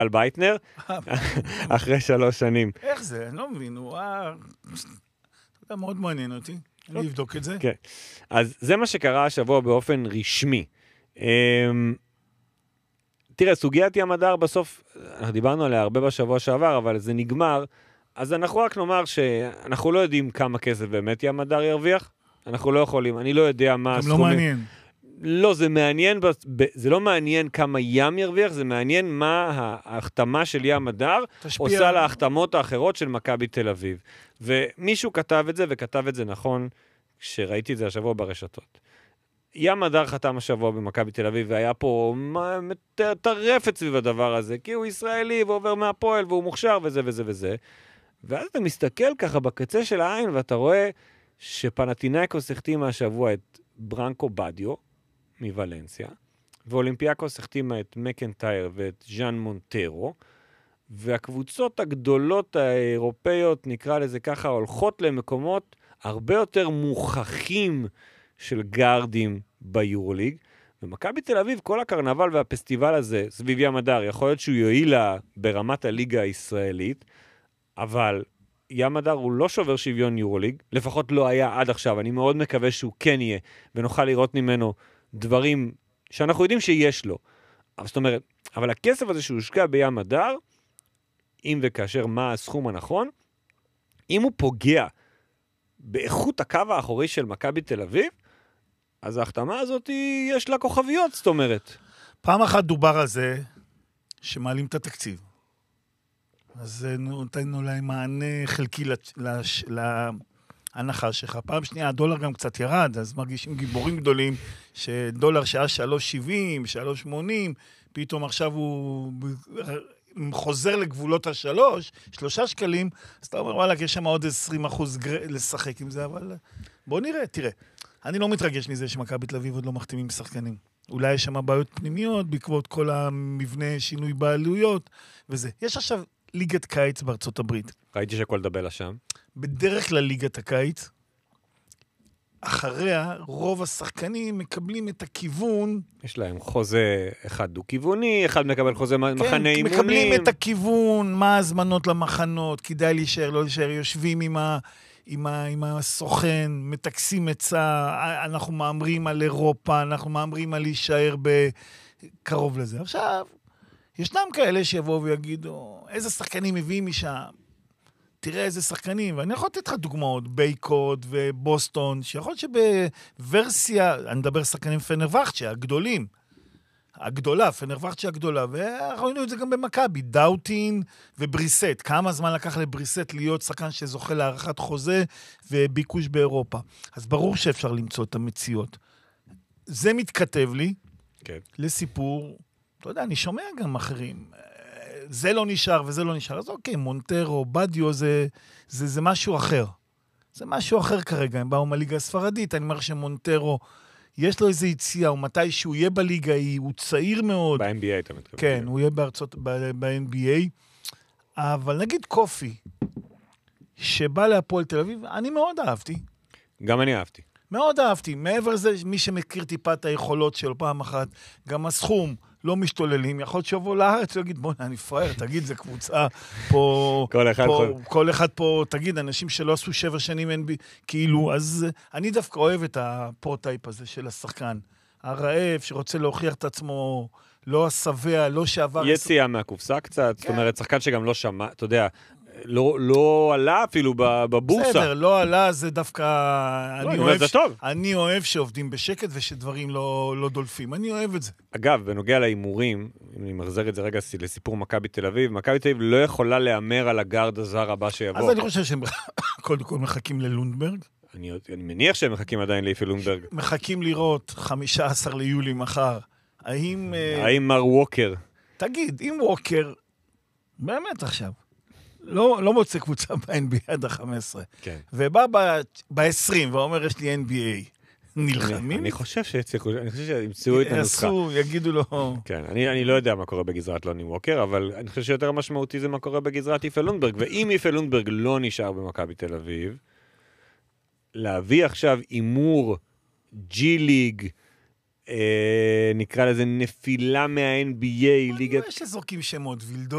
על בייטנר, אחרי 3 שנים. איך זה? אני לא מבין, הוא מאוד מעניין אותי, אני אבדוק את זה. כן, אז זה מה שקרה השבוע באופן רשמי. תראה, סוגיית ים הדר בסוף, אנחנו דיברנו עליה הרבה בשבוע שעבר, אבל זה נגמר, אז אנחנו רק נאמר שאנחנו לא יודעים כמה כסף באמת ים הדר ירוויח, אנחנו לא יכולים, אני לא יודע מה הסכומים. גם לא מעניין. לא, זה מעניין, זה לא מעניין כמה ים ירוויח, זה מעניין מה ההחתמה של ים הדר עושה להחתמות האחרות של מכבי תל אביב. ומישהו כתב את זה, וכתב את זה נכון, כשראיתי את זה השבוע ברשתות. ים הדר חתם השבוע במכבי תל אביב, והיה פה טרפת סביב הדבר הזה, כי הוא ישראלי ועובר מהפועל, והוא מוכשר וזה וזה וזה. ואז אתה מסתכל ככה בקצה של העין, ואתה רואה שפנתינייקוס החתימה השבוע את ברנקו בדיו, מוולנסיה, ואולימפיאקוס החתימה את מקנטייר ואת ז'אן מונטרו, והקבוצות הגדולות האירופאיות, נקרא לזה ככה, הולכות למקומות הרבה יותר מוכחים של גארדים ביורוליג, ומכבי תל אביב, כל הקרנבל והפסטיבל הזה, סביב ים הדר, יכול להיות שהוא יועיל לה ברמת הליגה הישראלית, אבל ים הדר הוא לא שובר שוויון יורוליג, לפחות לא היה עד עכשיו, אני מאוד מקווה שהוא כן יהיה, ונוכל לראות ממנו דברים שאנחנו יודעים שיש לו. זאת אומרת, אבל הכסף הזה שהושקע בים הדר, אם וכאשר מה הסכום הנכון, אם הוא פוגע באיכות הקו האחורי של מכבי תל אביב, אז ההחתמה הזאת יש לה כוכביות, זאת אומרת. פעם אחת דובר על זה שמעלים את התקציב. אז נותנו להם מענה חלקי להנחה שלך. פעם שנייה, הדולר גם קצת ירד, אז מרגישים גיבורים גדולים, שדולר שעה 3.70, 3.80, פתאום עכשיו הוא חוזר לגבולות ה3 שקלים, אז אתה אומר, וואלה, יש שם עוד 20% לשחק עם זה, אבל בוא נראה, תראה. אני לא מתרגש מזה שמכבי תל אביב עוד לא מחתימים שחקנים. אולי יש שם בעיות פנימיות, בעקבות כל המבנה שינוי בעלויות, וזה. יש עכשיו ליגת קיץ בארצות הברית. ראיתי שכל דבלה שם. בדרך כלל ליגת הקיץ, אחריה רוב השחקנים מקבלים את הכיוון. יש להם חוזה אחד דו-כיווני, אחד מקבל חוזה מחנה אימונים. מקבלים את הכיוון, מה הזמנות למחנות, כדאי להישאר, לא להישאר, יושבים עם הסוכן, מתקסים עצה, אנחנו מאמרים על אירופה, אנחנו מאמרים על להישאר בקרוב לזה. עכשיו, ישנם כאלה שיבואו ויגידו, איזה שחקנים מביאים משם? תראה איזה שחקנים, ואני יכול לתת לך דוגמאות, בייקוד ובוסטון, שיכול להיות שבוורסיה, אני מדבר שחקנים פנרבחצ'ה, הגדולים, פנרבחצ'ה הגדולה, ואנחנו ראינו את זה גם במכבי, דאוטין ובריסט, כמה זמן לקח לבריסט להיות שחקן שזוכה להערכת חוזה וביקוש באירופה. אז ברור שאפשר למצוא את המציאות. זה מתכתב לי, לסיפור, אתה יודע, אני שומע גם אחרים, זה לא נשאר וזה לא נשאר, אז אוקיי, מונטרו, בדיו, זה משהו אחר. זה משהו אחר כרגע, הם באו מהליגה הספרדית, אני אומר שמונטרו, יש לו איזו יציאה, ומתי שהוא יהיה בליגה, הוא צעיר מאוד. ב-NBA אתה מתכוון. כן, הוא יהיה ב-NBA, אבל נגיד קופי, שבא להפועל תל אביב, אני מאוד אהבתי. גם אני אהבתי. מאוד אהבתי. מעבר לזה, מי שמכיר טיפה את היכולות שלו פעם אחת, גם הסכום לא משתוללים, יכול להיות שיבוא לארץ ויגיד, בוא, אני פראייר, תגיד, זה קבוצה פה, כל אחד פה, תגיד, אנשים שלא עשו 7 שנים, כאילו, אז אני דווקא אוהב את הפרוטייפ הזה של השחקן. הרעב שרוצה להוכיח את עצמו, לא השבע, לא שעבר... יציאה מהקופסה קצת, זאת אומרת, שחקן שגם לא שמע, אתה יודע, לא עלה אפילו בבורסה. בסדר, לא עלה, זה דווקא... אני אוהב שעובדים בשקט ושדברים לא דולפים. אני אוהב את זה. אגב, בנוגע לאימורים, אם אני מחזר את זה רגע לסיפור מכבי תל אביב, מכבי תל אביב לא יכולה לאמר על הגארד הזר הבא שיבוא. אז אני חושב שהם קודם כל מחכים ללונדברג. אני מניח שהם מחכים עדיין לאיפי לונדברג. מחכים לראות 15 ליולי מחר. האם מר ווקר? תגיד, אם ווקר, באמת עכשיו, לא מוצא קבוצה ב-NBA עד ה-15. כן. ובא ב-20 ואומר, יש לי NBA. נלחמים? אני חושב שימצאו את הנוסחה. יגידו לו... כן, אני לא יודע מה קורה בגזרת לוני ווקר, אבל אני חושב שיותר משמעותי זה מה קורה בגזרת איפה לונדברג. ואם איפה לונדברג לא נשאר במכבי תל אביב, להביא עכשיו אימור ג'י-ליג, נקרא לזה נפילה מה-NBA, ליגת... יש שזורקים שמות, וילדו